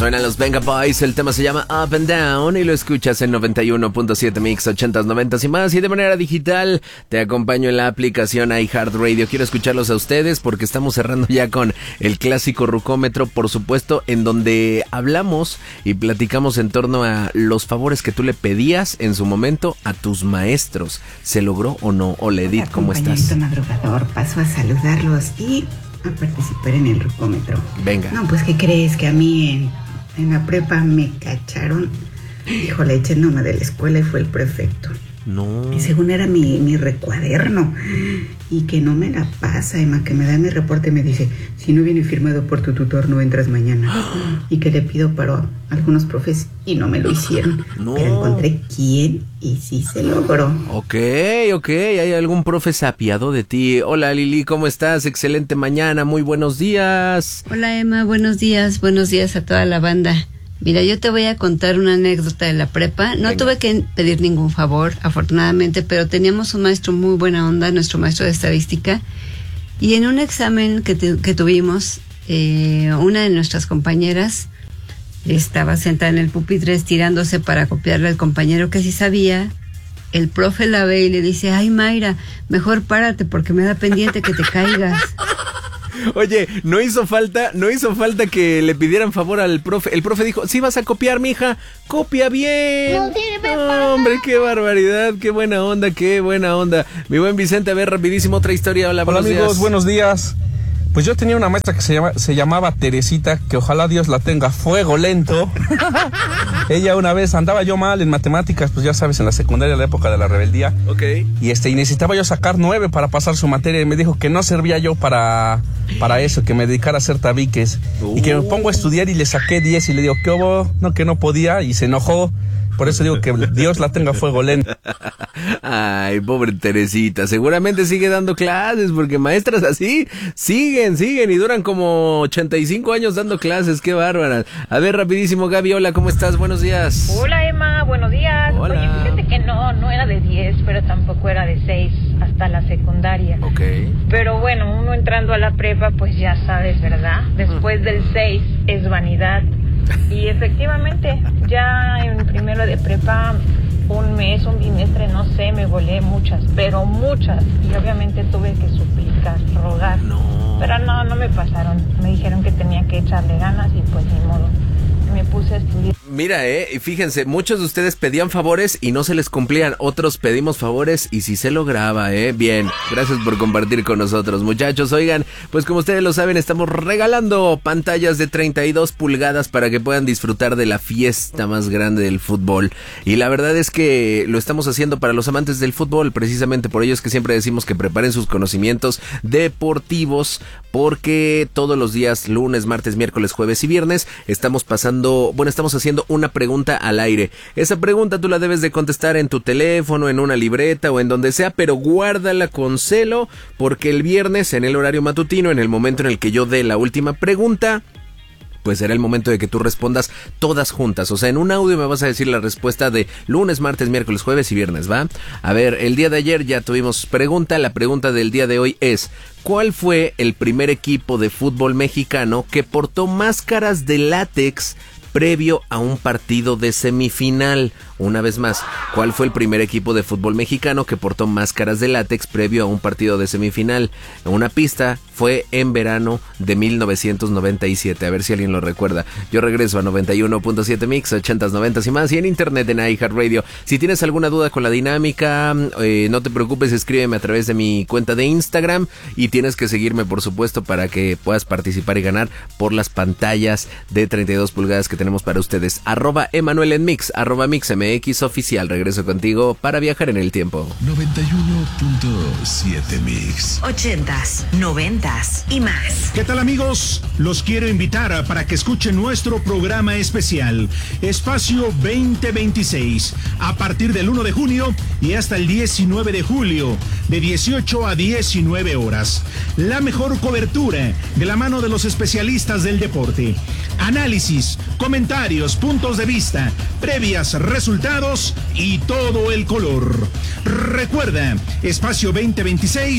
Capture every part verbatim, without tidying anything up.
Suenan los Venga Boys, el tema se llama Up and Down y lo escuchas en noventa y uno punto siete Mix, ochentas, noventas y más. Y de manera digital te acompaño en la aplicación iHeartRadio. Quiero escucharlos a ustedes porque estamos cerrando ya con el clásico Rucómetro, por supuesto, en donde hablamos y platicamos en torno a los favores que tú le pedías en su momento a tus maestros. ¿Se logró o no? Hola Edith, ¿cómo estás? Compañerito madrugador, paso a saludarlos y a participar en el Rucómetro. Venga. No, pues ¿qué crees? Que a mí en... En la prepa me cacharon, híjole, echándome de la escuela y fue el prefecto. No. Y según era mi, mi recuaderno. Y que no me la pasa, Emma, que me da mi reporte y me dice, si no viene firmado por tu tutor, no entras mañana. Y que le pido paro a algunos profes y no me lo hicieron. No. Pero encontré quién y sí se logró. Ok, ok, ¿hay algún profe sapiado de ti? Hola Lili, ¿cómo estás? Excelente mañana, muy buenos días. Hola Emma, buenos días, buenos días a toda la banda. Mira, yo te voy a contar una anécdota de la prepa. No Venga. Tuve que pedir ningún favor, afortunadamente, pero teníamos un maestro muy buena onda, nuestro maestro de estadística, y en un examen que, te, que tuvimos, eh, una de nuestras compañeras estaba sentada en el pupitre estirándose para copiarle al compañero que sí sabía. El profe la ve y le dice, ay Mayra, mejor párate porque me da pendiente que te caigas. Oye, no hizo falta, no hizo falta que le pidieran favor al profe. El profe dijo, sí vas a copiar, mija, copia bien. No sirve no, para hombre, qué barbaridad, qué buena onda, qué buena onda. Mi buen Vicente, a ver, rapidísimo, otra historia. Hola, Hola buenos amigos, días. buenos días. Pues yo tenía una maestra que se, llama, se llamaba Teresita, que ojalá Dios la tenga fuego lento. Ella una vez andaba yo mal en matemáticas, pues ya sabes, en la secundaria, la época de la rebeldía. Ok. Y este, y necesitaba yo sacar nueve para pasar su materia, y me dijo que no servía yo para, para eso, que me dedicara a hacer tabiques. Uh. Y que me pongo a estudiar y le saqué diez y le digo, ¿qué hubo? No, que no podía, y se enojó. Por eso digo que Dios la tenga fuego lento. Ay, pobre Teresita, seguramente sigue dando clases, porque maestras así siguen, siguen y duran como ochenta y cinco años dando clases, qué bárbara. A ver, rapidísimo, Gaby, hola, ¿cómo estás? Buenos días. Hola, Emma, buenos días. Hola. Oye, fíjate que no, no era de diez, pero tampoco era de seis hasta la secundaria. Ok. Pero bueno, uno entrando a la prepa, pues ya sabes, ¿verdad? Después del seis es vanidad. Y efectivamente, ya en primero de prepa, un mes, un bimestre, no sé, me volé muchas, pero muchas. Y obviamente tuve que suplicar, rogar. No. Pero no, no me pasaron. Me dijeron que tenía que echarle ganas y pues ni modo. Me puse a estudiar. Mira, eh, fíjense, muchos de ustedes pedían favores y no se les cumplían, otros pedimos favores y sí se lograba, eh, bien, gracias por compartir con nosotros, muchachos. Oigan, pues como ustedes lo saben, estamos regalando pantallas de treinta y dos pulgadas para que puedan disfrutar de la fiesta más grande del fútbol, y la verdad es que lo estamos haciendo para los amantes del fútbol, precisamente por ellos que siempre decimos que preparen sus conocimientos deportivos, porque todos los días, lunes, martes, miércoles, jueves y viernes, estamos pasando, bueno, estamos haciendo una pregunta al aire. Esa pregunta tú la debes de contestar en tu teléfono, en una libreta o en donde sea, pero guárdala con celo, porque el viernes en el horario matutino, en el momento en el que yo dé la última pregunta, pues será el momento de que tú respondas todas juntas. O sea, en un audio me vas a decir la respuesta de lunes, martes, miércoles, jueves y viernes, ¿va? A ver, el día de ayer ya tuvimos pregunta. La pregunta del día de hoy es: ¿cuál fue el primer equipo de fútbol mexicano que portó máscaras de látex previo a un partido de semifinal? Una vez más, ¿cuál fue el primer equipo de fútbol mexicano que portó máscaras de látex previo a un partido de semifinal? Una pista: fue en verano de mil novecientos noventa y siete. A ver si alguien lo recuerda. Yo regreso a noventa y uno punto siete Mix, ochentas, noventas y más, y en internet en iHeartRadio. Si tienes alguna duda con la dinámica, eh, no te preocupes, escríbeme a través de mi cuenta de Instagram, y tienes que seguirme, por supuesto, para que puedas participar y ganar por las pantallas de treinta y dos pulgadas que tenemos para ustedes. Arroba Emanuel en Mix, arroba Mix M X oficial. Regreso contigo para viajar en el tiempo. noventa y uno punto siete Mix. Ochentas, noventas y más. ¿Qué tal, amigos? Los quiero invitar a, para que escuchen nuestro programa especial Espacio veinte veintiséis, a partir del uno de junio y hasta el diecinueve de julio, de dieciocho a diecinueve horas. La mejor cobertura de la mano de los especialistas del deporte. Análisis, comentarios, puntos de vista, previas, resultados y todo el color. Recuerda, Espacio veinte veintiséis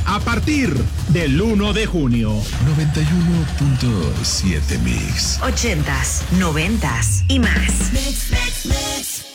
a partir del uno de junio. noventa y uno punto siete Mix. Ochentas, noventas y más. Mix, mix, mix.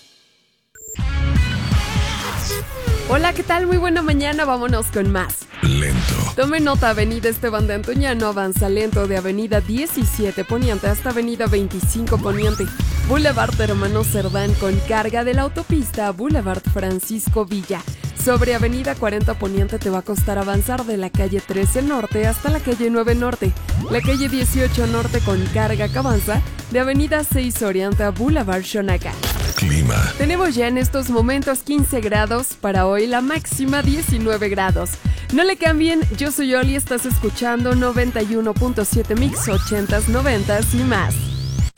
Hola, ¿qué tal? Muy buena mañana, vámonos con más. Lento. Tome nota, Avenida Esteban de Antuñano avanza lento de Avenida diecisiete Poniente hasta Avenida veinticinco Poniente. Boulevard Hermano Cerdán con carga de la autopista a Boulevard Francisco Villa. Sobre Avenida cuarenta Poniente te va a costar avanzar de la calle trece Norte hasta la calle nueve Norte. La calle dieciocho Norte con carga que avanza de Avenida seis Oriente a Boulevard Xonaca. Clima. Tenemos ya en estos momentos quince grados, para hoy la máxima diecinueve grados. No le cambien, yo soy Oli, estás escuchando noventa y uno punto siete Mix, ochentas, noventas y más.